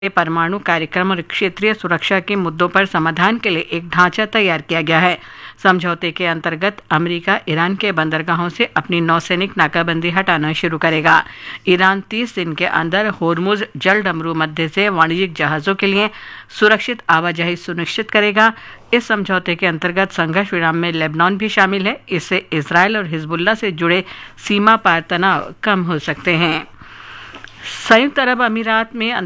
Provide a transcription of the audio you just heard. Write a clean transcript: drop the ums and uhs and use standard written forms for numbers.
परमाणु कार्यक्रम और क्षेत्रीय सुरक्षा के मुद्दों पर समाधान के लिए एक ढांचा तैयार किया गया है। समझौते के अंतर्गत अमेरिका ईरान के बंदरगाहों से अपनी नौसैनिक नाकाबंदी हटाना शुरू करेगा। ईरान 30 दिन के अंदर होर्मुज जलडमरू मध्य से वाणिज्यिक जहाजों के लिए सुरक्षित आवाजाही सुनिश्चित करेगा। इस समझौते के अंतर्गत संघर्ष विराम में लेबनान भी शामिल है। इससे इजरायल और हिजबुल्लाह से जुड़े सीमा पार तनाव कम हो सकते हैं। संयुक्त अरब अमीरात में